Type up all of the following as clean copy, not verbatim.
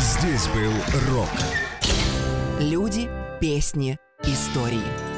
Здесь был рок. Люди, песни, истории.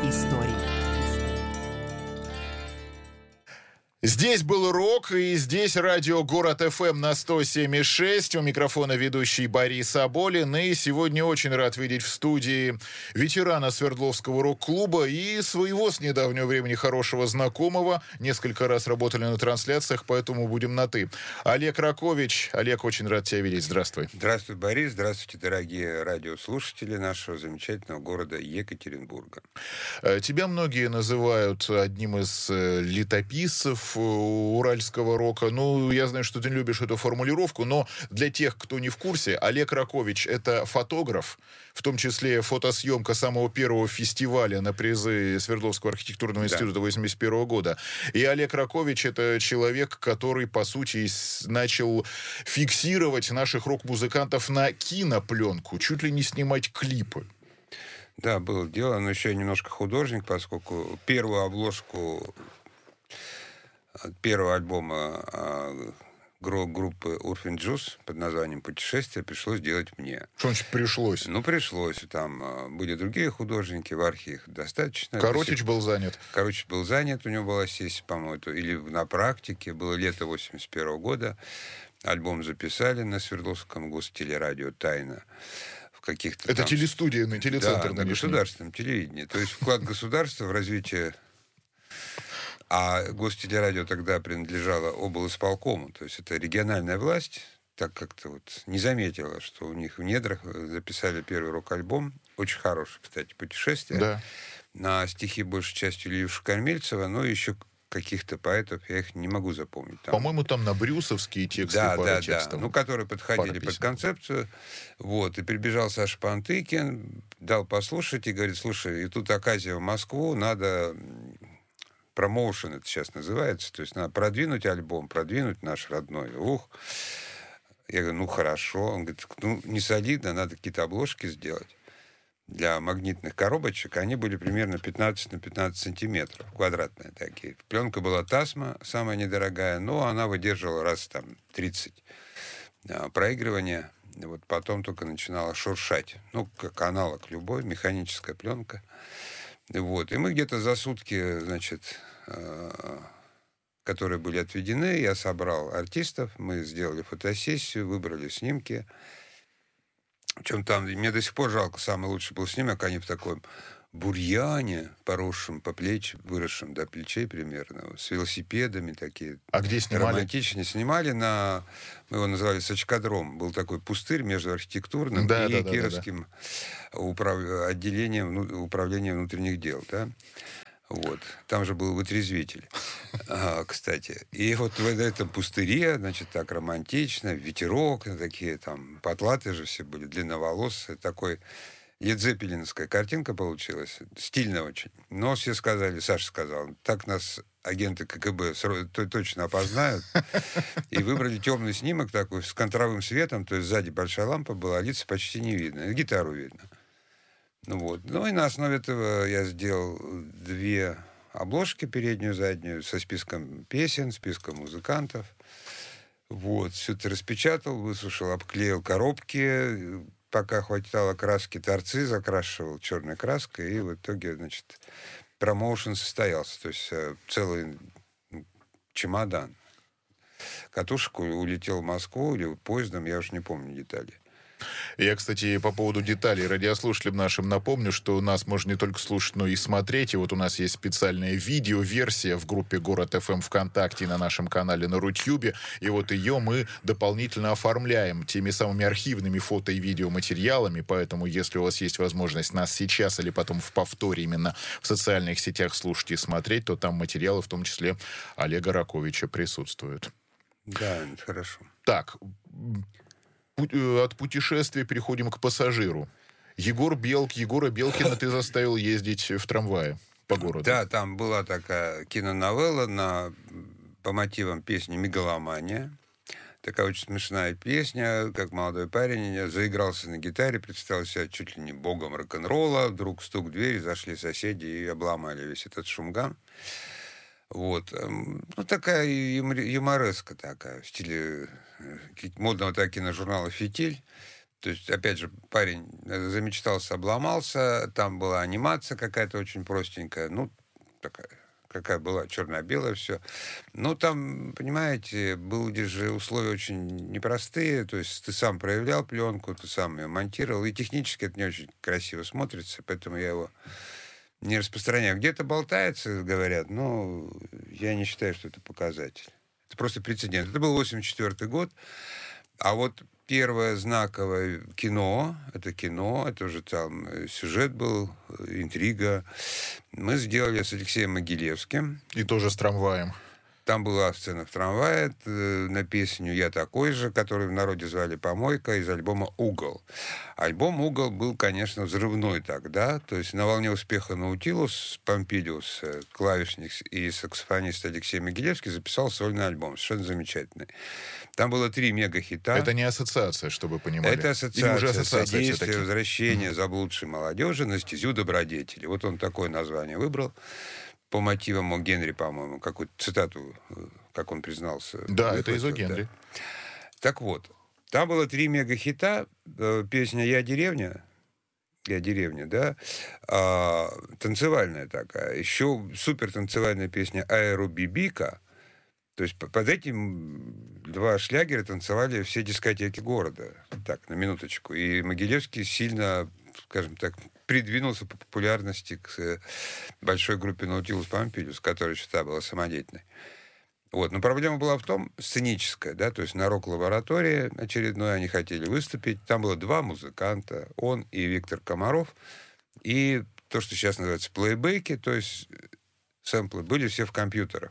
Здесь был рок, и здесь радио «Город ФМ» на 107,6. У микрофона ведущий Борис Аболин. И сегодня очень рад видеть в студии ветерана Свердловского рок-клуба и своего с недавнего времени хорошего знакомого. Несколько раз работали на трансляциях, поэтому будем на «ты». Олег Ракович. Олег, очень рад тебя видеть. Здравствуй. Здравствуй, Борис. Здравствуйте, дорогие радиослушатели нашего замечательного города Екатеринбурга. Тебя многие называют одним из летописцев уральского рока. Ну, я знаю, что ты не любишь эту формулировку, но для тех, кто не в курсе, Олег Ракович — это фотограф, в том числе фотосъемка самого первого фестиваля на призы Свердловского архитектурного института 1981 года. И Олег Ракович — это человек, который, по сути, начал фиксировать наших рок-музыкантов на кинопленку, чуть ли не снимать клипы. Да, было дело, но еще немножко художник, поскольку первую обложку первого альбома группы Урфин Джюс под названием «Путешествие» пришлось делать мне. Что значит пришлось? Ну, пришлось. Там были другие художники, в архе их достаточно. Коротич был занят. Коротич был занят, у него была сессия, по-моему, или на практике. Было лето 1981 года. Альбом записали на Свердловском гостелерадио «Тайна». Это там... телестудия, телецентр. Да, на государственном телевидении. То есть вклад государства в развитие... А гостелерадио тогда принадлежало облисполкому, то есть это региональная власть, так как-то вот не заметила, что у них в недрах записали первый рок-альбом, очень хороший, кстати, «Путешествие», да. На стихи большей частью Ильюши Кормильцева, но еще каких-то поэтов, я их не могу запомнить. Там... По-моему, там на брюсовские тексты, да, текстов. Ну, которые подходили под концепцию. Вот, и прибежал Саша Пантыкин, дал послушать и говорит: слушай, и тут оказия в Москву, надо... Промоушен это сейчас называется, то есть надо продвинуть альбом, продвинуть наш родной. Я говорю, ну хорошо. Он говорит, ну не солидно, надо какие-то обложки сделать для магнитных коробочек. Они были примерно 15 на 15 сантиметров, квадратные такие. Пленка была Тасма, самая недорогая, но она выдерживала раз там 30 проигрывания. Вот потом только начинала шуршать. Ну, как аналог любой, механическая пленка. Вот. И мы где-то за сутки, значит, которые были отведены, я собрал артистов, мы сделали фотосессию, выбрали снимки. Причем там, мне до сих пор жалко, самый лучший был снимок, они в таком бурьяне, поросшем по плечи, выросшем до плечей примерно, с велосипедами такие. А где снимали? Романтичные. Снимали на... Мы его называли Сачкодром. Был такой пустырь между архитектурным и Кировским отделением управления внутренних дел. Да? Вот. Там же был вытрезвитель, кстати. И вот в этом пустыре, значит, так романтично, ветерок, такие там потлаты же все были, длинноволосые, такой... Ледзеппелиновская картинка получилась, стильно очень. Но все сказали, Саша сказал, так нас агенты КГБ точно опознают. И выбрали темный снимок такой с контровым светом, то есть сзади большая лампа была, а лица почти не видно, гитару видно. Ну и на основе этого я сделал 2 обложки, переднюю и заднюю, со списком песен, списком музыкантов. Вот, все это распечатал, высушил, обклеил коробки. Пока хватало краски, торцы закрашивал черной краской, и в итоге, значит, промоушен состоялся. То есть целый чемодан. Катушек улетел в Москву или поездом, я уж не помню детали. Я, кстати, по поводу деталей радиослушателям нашим напомню, что нас можно не только слушать, но и смотреть. И вот у нас есть специальная видеоверсия в группе «Город ФМ» ВКонтакте и на нашем канале на Рутьюбе. И вот ее мы дополнительно оформляем теми самыми архивными фото- и видеоматериалами. Поэтому, если у вас есть возможность нас сейчас или потом в повторе именно в социальных сетях слушать и смотреть, то там материалы, в том числе Олега Раковича, присутствуют. Да, хорошо. Так, от путешествия переходим к пассажиру. Егора Белкина ты заставил ездить в трамвае по городу. Да, там была такая киноновелла по мотивам песни «Мегаломания». Такая очень смешная песня, как молодой парень заигрался на гитаре, представил себя чуть ли не богом рок-н-ролла. Вдруг стук в дверь, зашли соседи и обломали весь этот шумган. Вот. Ну, такая юмореска такая, в стиле модного киножурнала «Фитиль». То есть, опять же, парень замечтался, обломался, там была анимация какая-то очень простенькая, ну, такая, какая была, черно-белая все. Но там, понимаете, были же условия очень непростые, то есть ты сам проявлял пленку, ты сам ее монтировал, и технически это не очень красиво смотрится, поэтому я его не распространяю. Где-то болтается, говорят, но я не считаю, что это показатель. Это просто прецедент. Это был 1984 год, а вот первое знаковое кино, это уже там сюжет был, интрига. Мы сделали с Алексеем Могилевским. И тоже с трамваем. Там была сцена в трамвае на песню «Я такой же», которую в народе звали «Помойка», из альбома «Угол». Альбом «Угол» был, конечно, взрывной тогда. То есть на волне успеха «Наутилус» Помпилиус, клавишник и саксофонист Алексей Могилевский, записал сольный альбом. Совершенно замечательный. Там было 3 мега-хита. Это не ассоциация, чтобы понимали. Это ассоциация содействия, все-таки. возвращения заблудшей молодежи на стезю добродетели. Вот он такое название выбрал. По мотивам О. Генри, по-моему, какую-то цитату, как он признался. Да, это из О. Генри. Да. Так вот, там было 3 мега-хита. Песня «Я деревня», да, танцевальная такая. Еще супер танцевальная песня «Аэробибика». То есть под этим 2 шлягера танцевали все дискотеки города. Так, на минуточку. И Могилевский сильно, скажем так, придвинулся по популярности к большой группе Наутилус Помпилиус, которая счета была самодеятельной. Вот. Но проблема была в том, сценическая, да, то есть на рок-лаборатории очередной они хотели выступить. Там было 2 музыканта, он и Виктор Комаров. И то, что сейчас называется плейбеки, то есть сэмплы, были все в компьютерах.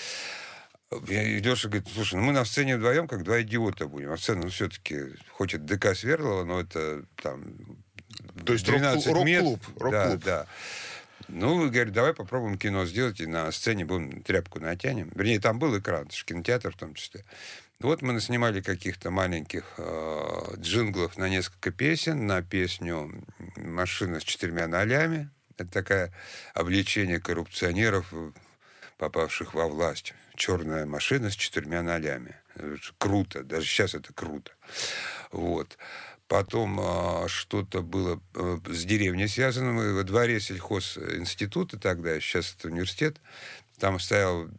И Леша говорит, слушай, ну мы на сцене вдвоем, как 2 идиота будем. А сцена, ну, все-таки, хоть это ДК Свердлова, но это там... То есть 12 рок-клуб. Да. Ну, говорит, давай попробуем кино сделать, и на сцене будем тряпку натянем. Вернее, там был экран, это же кинотеатр в том числе. Вот мы наснимали каких-то маленьких джинглов на несколько песен, на песню «Машина с 4 нолями». Это такое обличение коррупционеров, попавших во власть. Черная машина с 4 нолями. Это круто, даже сейчас это круто. Вот. Потом что-то было с деревней связано. Мы во дворе сельхозинститута тогда, сейчас это университет, там стояла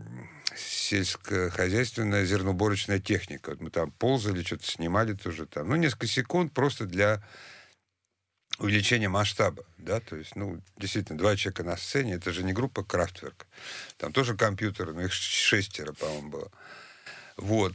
сельскохозяйственная зерноуборочная техника. Вот мы там ползали, что-то снимали тоже там. Ну, несколько секунд просто для увеличения масштаба, да, то есть, ну, действительно, 2 человека на сцене, это же не группа Крафтверк. Там тоже компьютеры, но их 6, по-моему, было. Вот.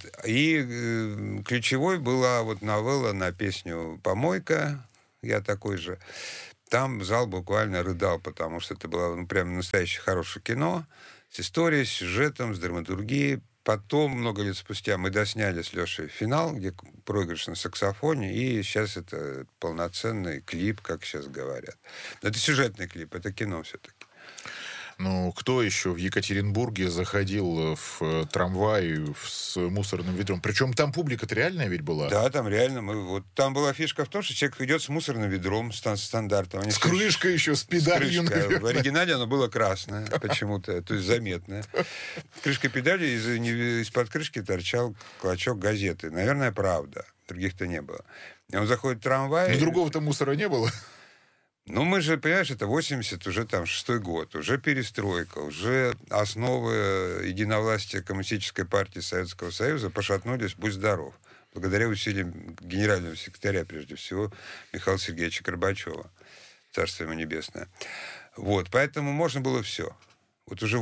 И ключевой была вот новелла на песню «Помойка», «Я такой же». Там зал буквально рыдал, потому что это было, ну, прям настоящее хорошее кино с историей, с сюжетом, с драматургией. Потом, много лет спустя, мы досняли с Лешей финал, где проигрыш на саксофоне, и сейчас это полноценный клип, как сейчас говорят. Это сюжетный клип, это кино все-таки. Ну, кто еще в Екатеринбурге заходил в трамвай с мусорным ведром? Причем там публика-то реальная ведь была? Да, там реально. Вот там была фишка в том, что человек идет с мусорным ведром, стандартом. С крышкой еще, с педалью. В оригинале оно было красное почему-то, то есть заметное. Крышка педали, из-под крышки торчал клочок газеты. Наверное, правда. Других-то не было. И он заходит в трамвай. Но другого-то мусора не было. Ну, мы же, понимаешь, это 80, уже там 6-й год, уже перестройка, уже основы единовластия Коммунистической партии Советского Союза пошатнулись, будь здоров, благодаря усилиям генерального секретаря, прежде всего, Михаила Сергеевича Горбачева, царство ему небесное. Вот, поэтому можно было все. Вот уже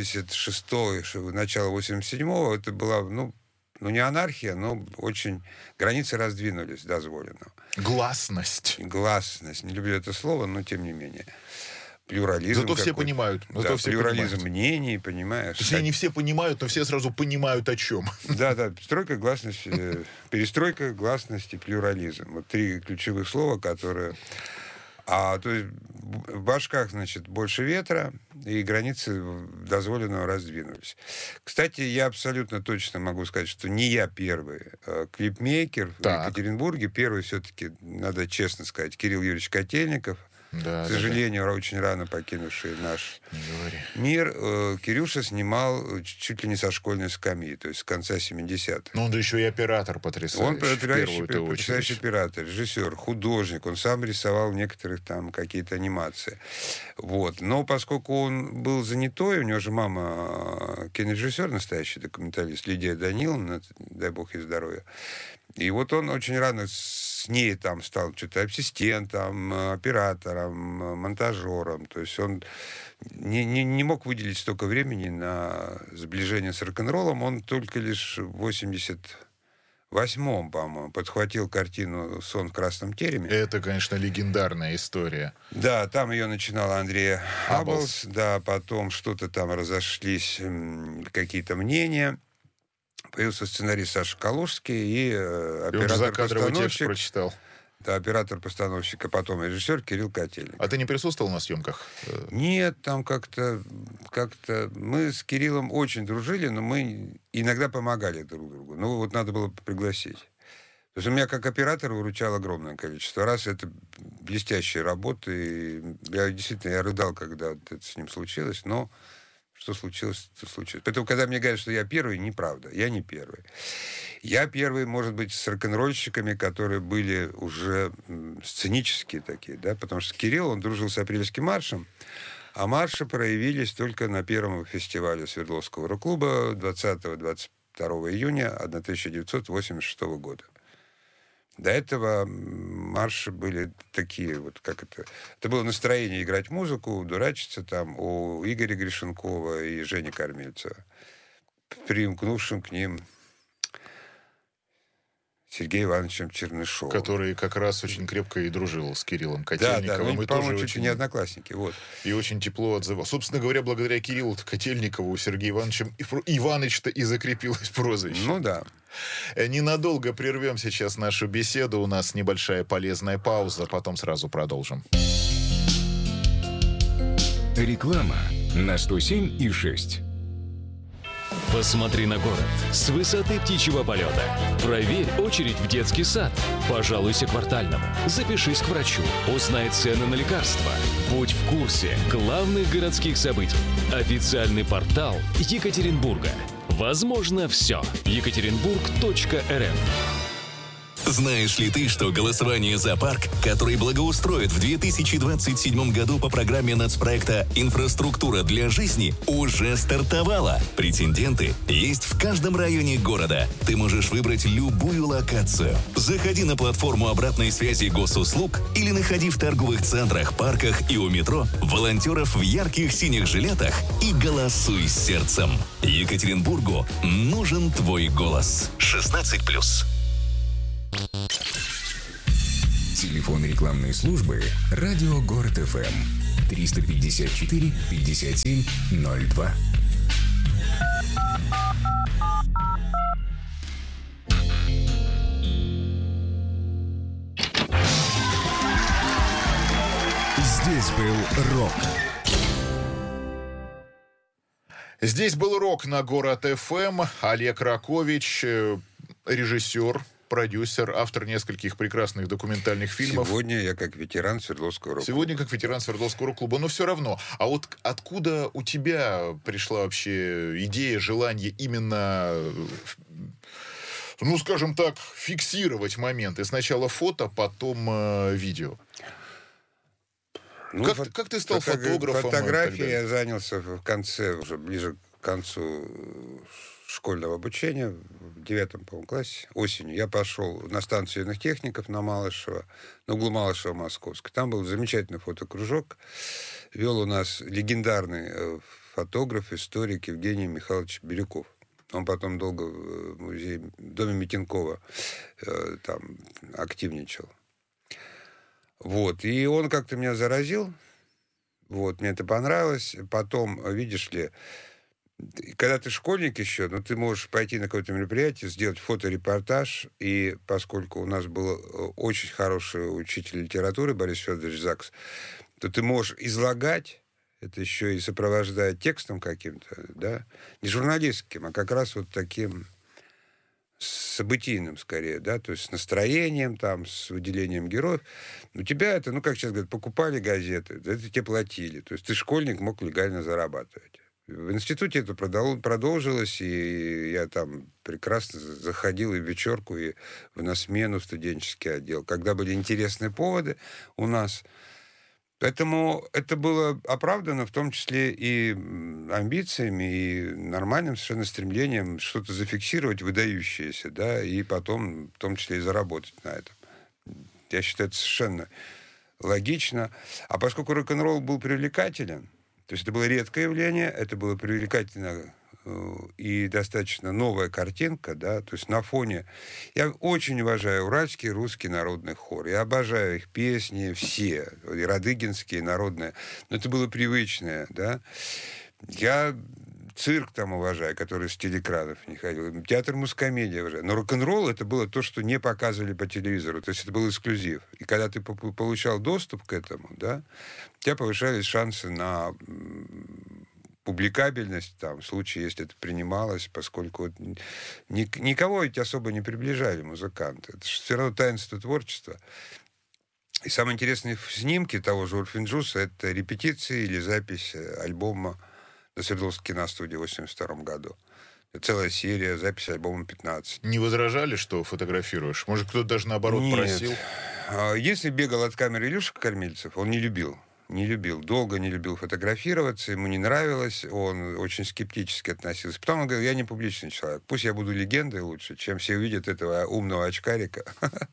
86-й, начало 87-го, это была, ну, не анархия, но очень... Границы раздвинулись дозволенного. Гласность. Не люблю это слово, но тем не менее. Плюрализм. Зато все понимают. Да, все плюрализм понимают. Мнений, понимаешь. Точнее, не все понимают, но все сразу понимают, о чем. Да, перестройка, гласность, перестройка, гласность и плюрализм. Вот 3 ключевых слова, которые... то есть в башках, значит, больше ветра, и границы дозволенного раздвинулись. Кстати, я абсолютно точно могу сказать, что не я первый клипмейкер в Екатеринбурге. Первый все-таки, надо честно сказать, Кирилл Юрьевич Котельников, Да, к сожалению, очень рано покинувший наш Не говори. мир, Кирюша снимал чуть ли не со школьной скамьи, то есть с конца 70-х. Ну, он же еще и оператор потрясающий, Он в первую-то потрясающий очередь. оператор, режиссер, художник. Он сам рисовал некоторых там какие-то анимации. Вот. Но поскольку он был занятой, у него же мама кинорежиссер, настоящий документалист, Лидия Даниловна, дай бог ей здоровья. И вот он очень рано с ней там стал что-то ассистентом, оператором, монтажером. То есть он не мог выделить столько времени на сближение с рок-н-роллом. Он только лишь в 88-м, по-моему, подхватил картину «Сон в красном тереме». Это, конечно, легендарная история. Да, там ее начинал Андрей Абблс. Абблс. Да, потом что-то там разошлись, какие-то мнения. Появился сценарист Саша Калужский и И он же закадровый текст оператор-постановщик. прочитал. Да, оператор-постановщик, а потом режиссер Кирилл Котельник. А ты не присутствовал на съемках? Нет, там как-то мы с Кириллом очень дружили, но мы иногда помогали друг другу. Ну, вот надо было пригласить. То есть у меня как оператор выручал огромное количество раз. Это блестящая работа. И я рыдал, когда это с ним случилось, но что случилось, то случилось. Поэтому, когда мне говорят, что я первый, неправда. Я не первый. Я первый, может быть, с рок-н-ролльщиками, которые были уже сценические такие, да, потому что Кирилл, он дружил с апрельским маршем, а марши проявились только на первом фестивале Свердловского рок-клуба 20-22 июня 1986 года. До этого марши были такие, вот как это... Это было настроение играть музыку, дурачиться там у Игоря Гришенкова и Жени Кормильцева, примкнувшим к ним Сергеем Ивановичем Чернышовым. Который как раз очень крепко и дружил с Кириллом Да, Котельниковым. ну, И по-моему, тоже чуть ли не одноклассники. Вот. И очень тепло отзывал. Собственно говоря, благодаря Кириллу Котельникову у Сергея Ивановича Иваныч-то и закрепилось прозвище. Ну да. Ненадолго прервем сейчас нашу беседу. У нас небольшая полезная пауза, потом сразу продолжим. Реклама на 107,6. Посмотри на город с высоты птичьего полета. Проверь очередь в детский сад. Пожалуйся квартальному. Запишись к врачу. Узнай цены на лекарства. Будь в курсе главных городских событий. Официальный портал Екатеринбурга. Возможно, все. Екатеринбург.рф. Знаешь ли ты, что голосование за парк, который благоустроят в 2027 году по программе нацпроекта «Инфраструктура для жизни», уже стартовало? Претенденты есть в каждом районе города. Ты можешь выбрать любую локацию. Заходи на платформу обратной связи госуслуг или находи в торговых центрах, парках и у метро волонтеров в ярких синих жилетах и голосуй сердцем. Екатеринбургу нужен твой голос. 16+. Телефон рекламной службы «Радио Город ФМ» 354 57 02. Здесь был рок. Здесь был рок на Город ФМ. Олег Ракович, режиссер, продюсер, автор нескольких прекрасных документальных фильмов. Сегодня я как ветеран Свердловского рок-клуба. Сегодня как ветеран Свердловского рок-клуба. Но все равно. А вот откуда у тебя пришла вообще идея, желание именно, ну, скажем так, фиксировать моменты? Сначала фото, потом видео. Ну, Как ты стал фотографом? Фотографией я занялся в конце, уже ближе к концу школьного обучения, в 9, по-моему, классе, осенью. Я пошел на станцию юных техников на Малышева, на углу Малышева Московской. Там был замечательный фотокружок. Вел у нас легендарный фотограф, историк Евгений Михайлович Бирюков. Он потом долго в музее, в доме Митенкова там активничал. Вот. И он как-то меня заразил. Вот. Мне это понравилось. Потом, видишь ли, когда ты школьник еще, ну, ты можешь пойти на какое-то мероприятие, сделать фоторепортаж. И поскольку у нас был очень хороший учитель литературы Борис Федорович Закс, то ты можешь излагать, это еще и сопровождая текстом каким-то, да, не журналистским, а как раз вот таким событийным скорее, да, то есть с настроением, там, с выделением героев. У тебя это, ну, как сейчас говорят, покупали газеты, за это тебе платили. То есть ты, школьник, мог легально зарабатывать. В институте это продолжилось, и я там прекрасно заходил и в вечерку, и на смену в студенческий отдел, когда были интересные поводы у нас. Поэтому это было оправдано в том числе и амбициями, и нормальным совершенно стремлением что-то зафиксировать выдающееся, да, и потом в том числе и заработать на этом. Я считаю, это совершенно логично. А поскольку рок-н-ролл был привлекателен, то есть это было редкое явление, это было привлекательно и достаточно новая картинка, да, то есть на фоне... Я очень уважаю уральский русский народный хор, я обожаю их песни все, и радыгинские, народные, но это было привычное, да. Я цирк там уважаю, который с телеэкранов не ходил, театр мускомедия уважаю, но рок-н-ролл это было то, что не показывали по телевизору, то есть это был эксклюзив. И когда ты получал доступ к этому, да, у тебя повышались шансы на публикабельность, там, в случае, если это принималось, поскольку никого ведь особо не приближали музыканты. Это же все равно таинство творчества. И самые интересные снимки того же Урфин-Джуса — это репетиции или запись альбома на Свердловской киностудии в 1982 году. Это целая серия, запись альбома 15. Не возражали, что фотографируешь? Может, кто-то даже наоборот Нет. просил? Если бегал от камеры Илюша Кормильцев, он не любил, долго не любил фотографироваться, ему не нравилось, он очень скептически относился. Потом он говорил, я не публичный человек, пусть я буду легендой лучше, чем все увидят этого умного очкарика.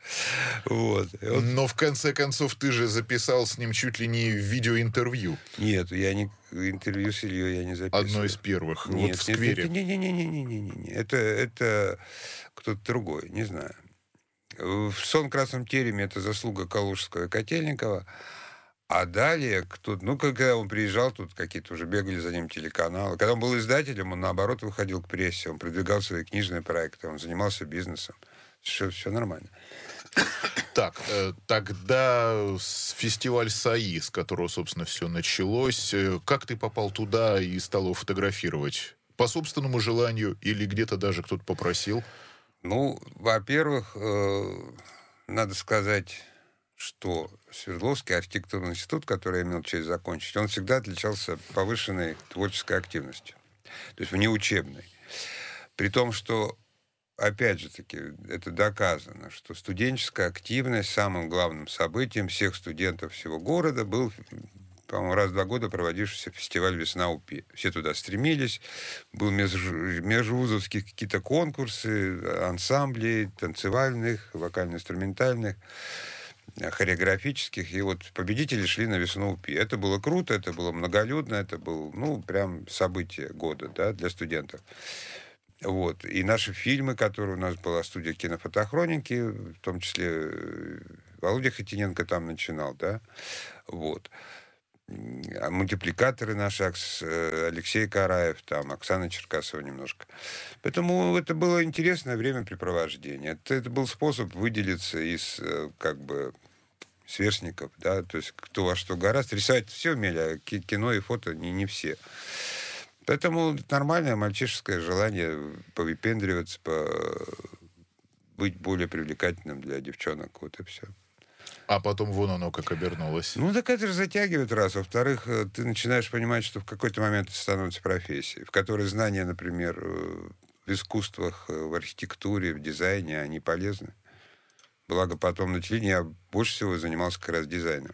Но в конце концов ты же записал с ним чуть ли не видеоинтервью. Нет, я не интервью с Ильей я не записывал. Одно из первых, вот в сквере. Не. Это кто-то другой, не знаю. «Сон в красном тереме» — это заслуга Калужского и Котельникова. А далее, когда он приезжал, тут какие-то уже бегали за ним телеканалы. Когда он был издателем, он, наоборот, выходил к прессе, он продвигал свои книжные проекты, он занимался бизнесом. Все нормально. Так, тогда фестиваль САИ, с которого, собственно, все началось. Как ты попал туда и стал его фотографировать? По собственному желанию или где-то даже кто-то попросил? Ну, во-первых, надо сказать, что Свердловский архитектурный институт, который я имел честь закончить, он всегда отличался повышенной творческой активностью. То есть внеучебной. При том, что, опять же таки, это доказано, что студенческая активность самым главным событием всех студентов всего города был, по-моему, раз в 2 года проводившийся фестиваль «Весна УПИ». Все туда стремились. Был межвузовские какие-то конкурсы, ансамблей, танцевальных, вокально-инструментальных, хореографических, и вот победители шли на «Весну УПИ». Это было круто, это было многолюдно, это было, прям событие года, да, для студентов. Вот. И наши фильмы, которые у нас была студия кинофотохроники, в том числе Володя Хотиненко там начинал, да, вот. А мультипликаторы наши, Алексей Караев, там, Оксана Черкасова немножко. Поэтому это было интересное времяпрепровождение. Это был способ выделиться из, сверстников, да, то есть кто во что гораздо. Рисовать все умели, а кино и фото не все. Поэтому нормальное мальчишеское желание повыпендриваться, быть более привлекательным для девчонок, вот и все. А потом вон оно как обернулось. Так это же затягивает раз. Во-вторых, ты начинаешь понимать, что в какой-то момент это становится профессией, в которой знания, например, в искусствах, в архитектуре, в дизайне, они полезны. Благо потом на телевидении я больше всего занимался как раз дизайном.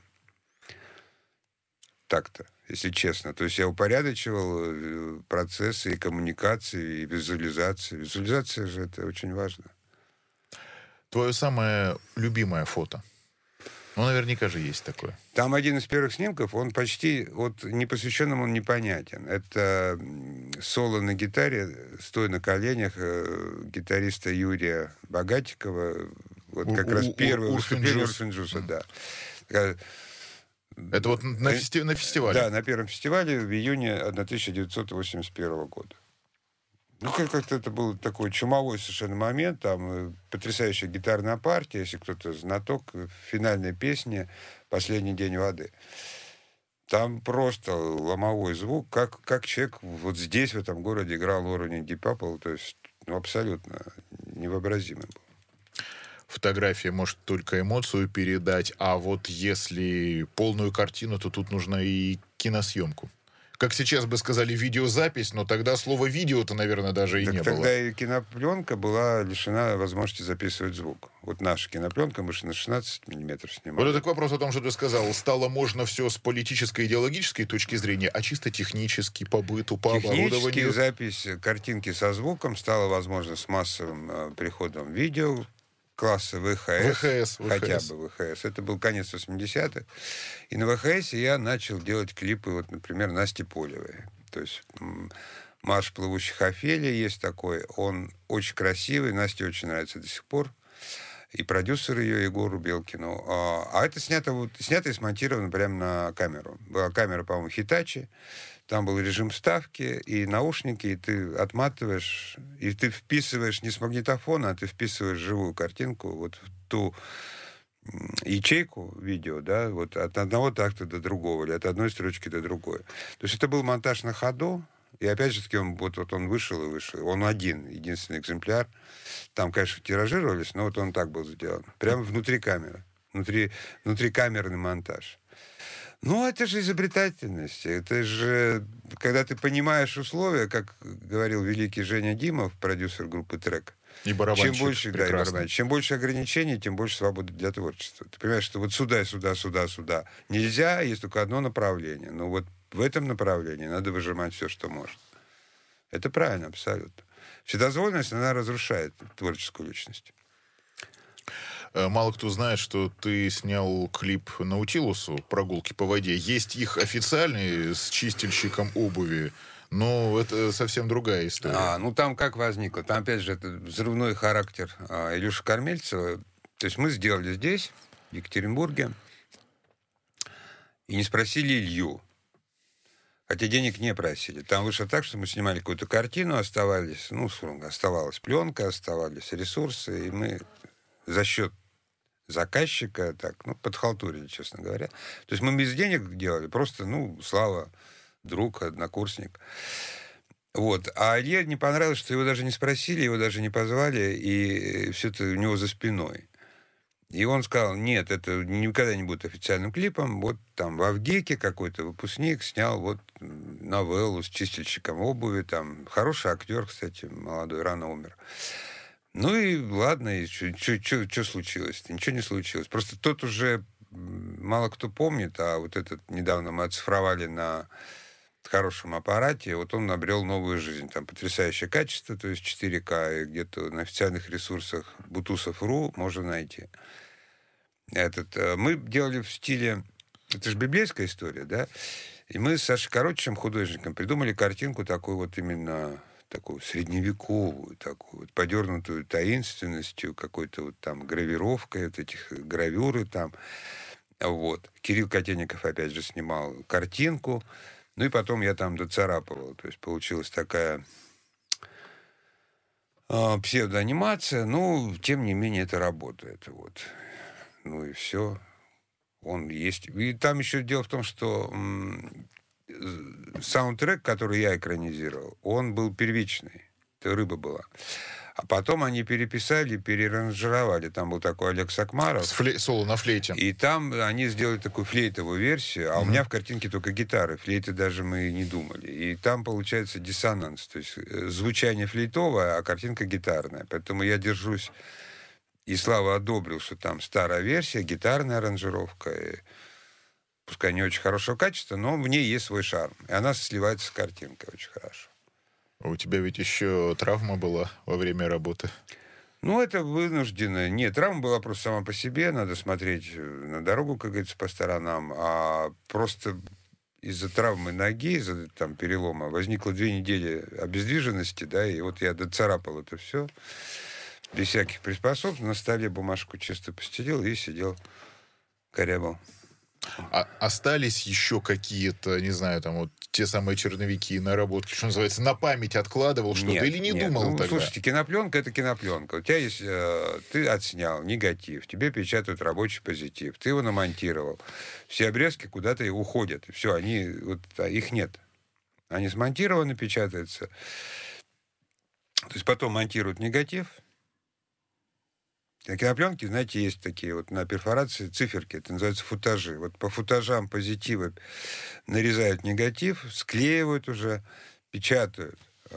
Так-то, если честно. То есть я упорядочивал процессы и коммуникации, и визуализации. Визуализация же это очень важно. Твое самое любимое фото? Наверняка же есть такое. Там один из первых снимков, он почти, непосвященным он непонятен. Это соло на гитаре, стоя на коленях гитариста Юрия Богатикова. Вот как раз первое выступление Урфин-Джуса, да. Это вот на фестивале? Да, на первом фестивале в июне 1981 года. Как-то это был такой чумовой совершенно момент. Там потрясающая гитарная партия, если кто-то знаток, финальная песня «Последний день воды». Там просто ломовой звук, как человек вот здесь, в этом городе, играл уровень Deep Purple, то есть абсолютно невообразимый был. Фотография может только эмоцию передать, а вот если полную картину, то тут нужно и киносъемку. Как сейчас бы сказали, видеозапись, но тогда слова «видео»-то, наверное, даже и так не тогда было. и кинопленка была лишена возможности записывать звук. Вот наша кинопленка, мы же на 16 миллиметров снимали. Вот это к вопросу о том, что ты сказал. Стало можно все с политической, идеологической точки зрения, а чисто технически, по быту, по Технически оборудованию. запись картинки со звуком стала возможна с массовым приходом видео класса ВХС, хотя бы ВХС. Это был конец 80-х. И на ВХС я начал делать клипы, вот, например, Насти Полевой. То есть «Марш плывущих Офелий» есть такой. Он очень красивый, Насте очень нравится до сих пор. И продюсер ее Егору Белкину. А это снято и смонтировано прямо на камеру. Была камера, по-моему, Hitachi. Там был режим ставки и наушники, и ты отматываешь, и ты вписываешь не с магнитофона, а ты вписываешь живую картинку вот в ту ячейку видео, да, вот от одного такта до другого, или от одной строчки до другой. То есть это был монтаж на ходу, и опять же таки он вышел и вышел. Он единственный экземпляр. Там, конечно, тиражировались, но вот он так был сделан. Прямо внутри камеры. Внутрикамерный монтаж. Ну, это же изобретательность. Это же, когда ты понимаешь условия, как говорил великий Женя Димов, продюсер группы «Трек», И барабанщик чем больше, чем больше ограничений, тем больше свободы для творчества. Ты понимаешь, что вот сюда нельзя, есть только одно направление. Но вот в этом направлении надо выжимать все, что может. Это правильно, абсолютно. Вседозволенность, она разрушает творческую личность. Мало кто знает, что ты снял клип «Наутилусу», «Прогулки по воде». Есть их официальный с чистильщиком обуви, но это совсем другая история. Ну там как возникло? Там, опять же, это взрывной характер Илюши Кормильцева. То есть мы сделали здесь, в Екатеринбурге, и не спросили Илью. Хотя денег не просили. Там вышло так, что мы снимали какую-то картину, оставалась пленка, оставались ресурсы, и мы за счет заказчика подхалтурили, честно говоря. То есть мы без денег делали, просто, Слава, друг, однокурсник. Вот. А Илье не понравилось, что его даже не спросили, его даже не позвали, и все это у него за спиной. И он сказал, нет, это никогда не будет официальным клипом. Вот там в Авгике какой-то выпускник снял новеллу с чистильщиком обуви. Там хороший актер, кстати, молодой, рано умер. Ну и ладно, и что случилось-то? Ничего не случилось. Просто тот уже мало кто помнит, а вот этот недавно мы оцифровали на хорошем аппарате, вот он обрел новую жизнь. Там потрясающее качество, то есть 4К, и где-то на официальных ресурсах Бутусов.ру можно найти. Мы делали в стиле... Это же библейская история, да? И мы с Сашей Коротичем, художником, придумали картинку такую вот именно... такую средневековую, такую вот подернутую таинственностью, какой-то вот там гравировкой, вот этих гравюры там. Вот. Кирилл Котенников опять же снимал картинку. Ну и потом я там доцарапывал. То есть получилась такая псевдоанимация. Ну, тем не менее, это работает. Вот. Ну и все. Он есть. И там еще дело в том, что саундтрек, который я экранизировал, он был первичный. Это «Рыба» была. А потом они переписали, переаранжировали. Там был такой Олег Сакмаров. Соло на флейте. И там они сделали такую флейтовую версию, а у меня в картинке только гитары. Флейты даже мы не думали. И там получается диссонанс. То есть звучание флейтовое, а картинка гитарная. Поэтому я держусь. И Слава одобрил, что там старая версия, гитарная аранжировка. И пускай не очень хорошего качества, но в ней есть свой шарм. И она сливается с картинкой очень хорошо. У тебя ведь еще травма была во время работы. Ну, это вынужденно. Нет, травма была просто сама по себе. Надо смотреть на дорогу, как говорится, по сторонам. А просто из-за травмы ноги, из-за там перелома, возникло 2 недели обездвиженности, да, и вот я доцарапал это все. Без всяких приспособ. На столе бумажку чисто постелил и сидел, корябал. А остались еще какие-то, не знаю, там вот те самые черновики, наработки, что называется, на память откладывал что-то или не думал тогда? Слушайте, кинопленка — это кинопленка. У тебя есть... ты отснял негатив, тебе печатают рабочий позитив, ты его намонтировал. Все обрезки куда-то уходят. И все, их нет. Они смонтированы, печатаются. То есть потом монтируют негатив. На кинопленке, знаете, есть такие вот на перфорации циферки, это называется футажи. Вот по футажам позитива нарезают негатив, склеивают уже, печатают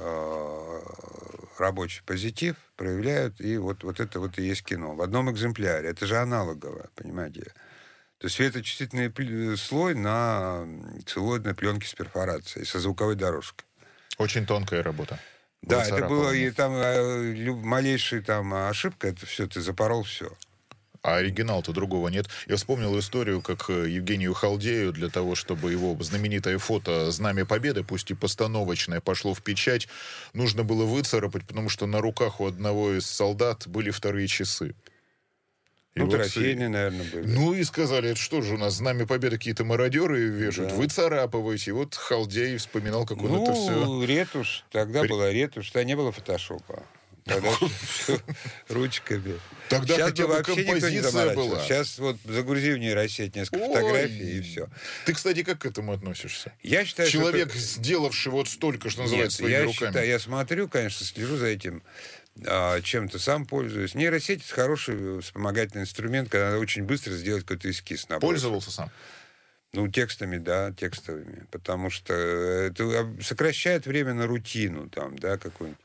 рабочий позитив, проявляют, и вот это вот и есть кино. В одном экземпляре. Это же аналоговое, понимаете? То есть светочувствительный слой на целлулоидной пленке с перфорацией, со звуковой дорожкой. Очень тонкая работа. Да, это было, и там малейшая там ошибка, это все, ты запорол все. А оригинал-то другого нет. Я вспомнил историю, как Евгению Халдею для того, чтобы его знаменитое фото «Знамя Победы», пусть и постановочное, пошло в печать, нужно было выцарапать, потому что на руках у одного из солдат были вторые часы. И ну, вот трофейные, наверное, были. Ну, и сказали, это что же у нас, Знамя Победы какие-то мародеры вешают, Да. Выцарапываете. И вот Халдей вспоминал, как он это все... Ну, ретушь, тогда была ретушь, тогда не было фотошопа. Тогда все ручками. Тогда Сейчас хотя бы вообще никто не композиция заморачивался. была. Сейчас вот загрузи в нейросеть несколько Ой. фотографий, и все. Ты, кстати, как к этому относишься? Я считаю, Человек, что это... сделавший вот столько, что называется, Нет, своими я руками. считаю, я смотрю, конечно, слежу за этим, чем-то сам пользуюсь. Нейросеть — это хороший вспомогательный инструмент, когда надо очень быстро сделать какой-то эскиз. Пользовался сам? Ну, текстами, да, текстовыми. Потому что это сокращает время на рутину, там, да, какой-нибудь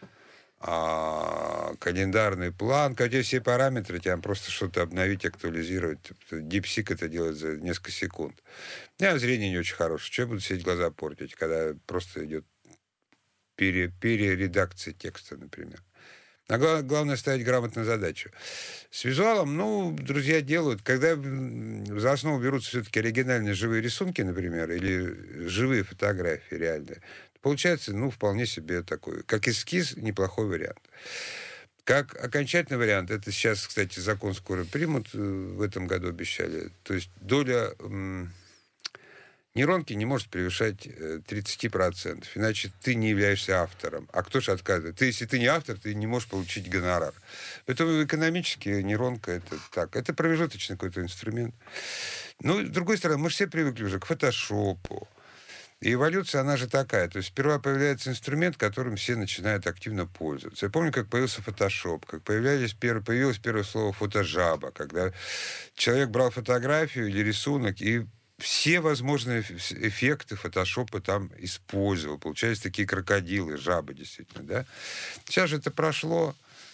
календарный план, когда все параметры, тебе просто что-то обновить, актуализировать. DeepSeek это делает за несколько секунд. У меня зрение не очень хорошее. Что я буду сидеть глаза портить, когда просто идет перередакция текста, например. А главное ставить грамотную задачу. С визуалом, ну, друзья делают, когда за основу берутся все-таки оригинальные живые рисунки, например, или живые фотографии реальные, получается, ну, вполне себе такой, как эскиз, неплохой вариант. Как окончательный вариант, это сейчас, кстати, закон скоро примут, в этом году обещали, то есть доля нейронки не может превышать 30%, иначе ты не являешься автором. А кто же отказывает? Если ты не автор, ты не можешь получить гонорар. Поэтому экономически нейронка это так. Это промежуточный какой-то инструмент. Но, с другой стороны, мы же все привыкли уже к фотошопу. И эволюция, она же такая. То есть сперва появляется инструмент, которым все начинают активно пользоваться. Я помню, как появился фотошоп, как появилось первое слово фотожаба, когда человек брал фотографию или рисунок и все возможные эффекты фотошопа там использовал. Получались такие крокодилы, жабы, действительно, да. Сейчас же это прошло.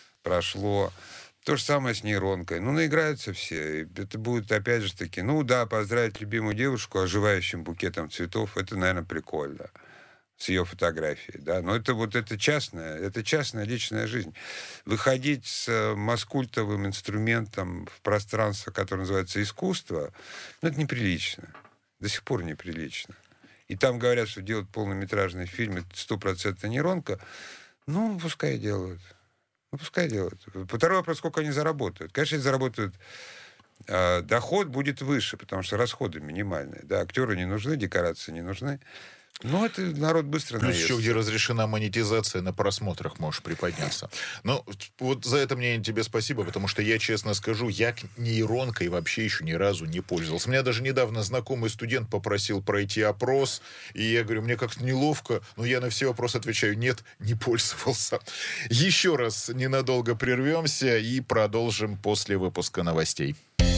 То же самое с нейронкой. Ну, наиграются все. И это будет, опять же таки, ну да, поздравить любимую девушку оживающим букетом цветов, это, наверное, прикольно. С ее фотографией, да. Но это частная личная жизнь. Выходить с маскультовым инструментом в пространство, которое называется искусство, ну, это неприлично. До сих пор неприлично. И там говорят, что делают полнометражный фильм, это 100% нейронка. Ну, пускай делают. Второй вопрос, сколько они заработают. Конечно, если заработают, доход будет выше, потому что расходы минимальные. Да, актеры не нужны, декорации не нужны. Но это народ быстро Плюс наестся. еще, где разрешена монетизация, на просмотрах можешь приподняться. Но вот за это мне тебе спасибо, потому что я, честно скажу, я нейронкой вообще еще ни разу не пользовался. Меня даже недавно знакомый студент попросил пройти опрос, и я говорю, мне как-то неловко, но я на все вопросы отвечаю, нет, не пользовался. Еще раз ненадолго прервемся и продолжим после выпуска новостей.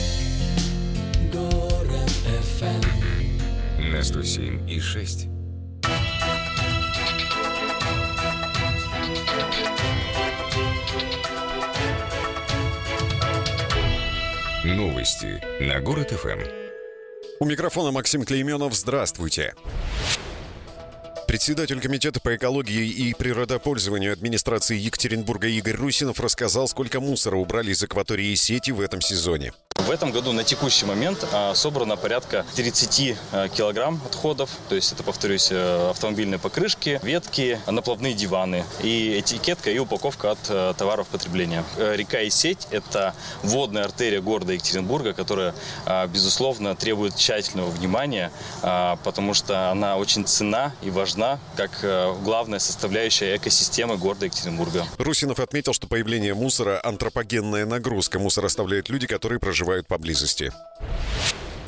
На 107,6. Новости на Город ФМ. У микрофона Максим Клейменов. Здравствуйте. Председатель Комитета по экологии и природопользованию администрации Екатеринбурга Игорь Русинов рассказал, сколько мусора убрали из акватории сети в этом сезоне. В этом году на текущий момент собрано порядка 30 килограмм отходов. То есть это, повторюсь, автомобильные покрышки, ветки, наплавные диваны. И этикетка и упаковка от товаров потребления. Река и сеть – это водная артерия города Екатеринбурга, которая, безусловно, требует тщательного внимания, потому что она очень ценна и важна как главная составляющая экосистемы города Екатеринбурга. Русинов отметил, что появление мусора – антропогенная нагрузка. Мусор оставляют люди, которые проживают поблизости.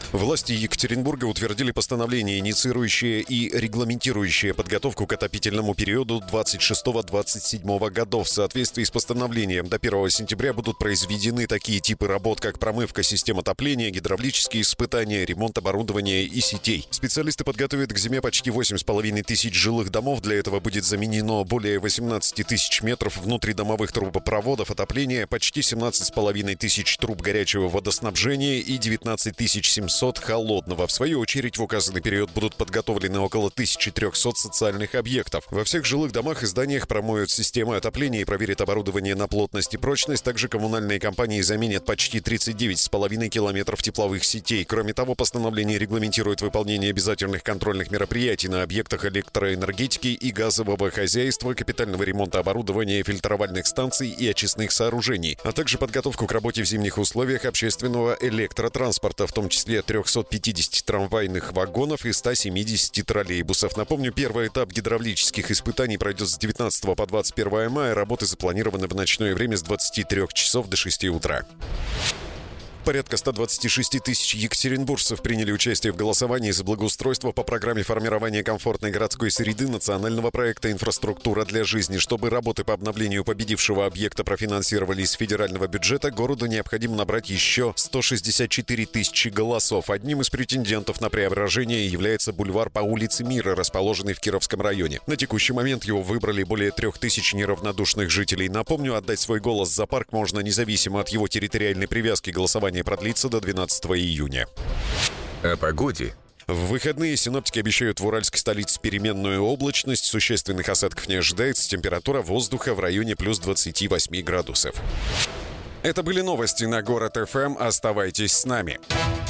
Власти Екатеринбурга утвердили постановление, инициирующее и регламентирующее подготовку к отопительному периоду 26-27 годов. В соответствии с постановлением до 1 сентября будут произведены такие типы работ, как промывка систем отопления, гидравлические испытания, ремонт оборудования и сетей. Специалисты подготовят к зиме почти 8,5 тысяч жилых домов. Для этого будет заменено более 18 тысяч метров внутридомовых трубопроводов отопления, почти 17,5 тысяч труб горячего водоснабжения и 19 700 холодного. В свою очередь, в указанный период будут подготовлены около 1300 социальных объектов. Во всех жилых домах и зданиях промоют системы отопления и проверят оборудование на плотность и прочность. Также коммунальные компании заменят почти 39,5 километров тепловых сетей. Кроме того, постановление регламентирует выполнение обязательных контрольных мероприятий на объектах электроэнергетики и газового хозяйства, капитального ремонта оборудования, фильтровальных станций и очистных сооружений, а также подготовку к работе в зимних условиях общественного электротранспорта, в том числе 350 трамвайных вагонов и 170 троллейбусов. Напомню, первый этап гидравлических испытаний пройдет с 19 по 21 мая. Работы запланированы в ночное время с 23 часов до 6 утра. Порядка 126 тысяч екатеринбуржцев приняли участие в голосовании за благоустройство по программе формирования комфортной городской среды национального проекта «Инфраструктура для жизни». Чтобы работы по обновлению победившего объекта профинансировали из федерального бюджета, городу необходимо набрать еще 164 тысячи голосов. Одним из претендентов на преображение является бульвар по улице Мира, расположенный в Кировском районе. На текущий момент его выбрали более 3000 неравнодушных жителей. Напомню, отдать свой голос за парк можно независимо от его территориальной привязки. Голосование продлится до 12 июня. О погоде. В выходные синоптики обещают в уральской столице переменную облачность. Существенных осадков не ожидается. Температура воздуха в районе плюс 28 градусов. Это были новости на Город ФМ. Оставайтесь с нами.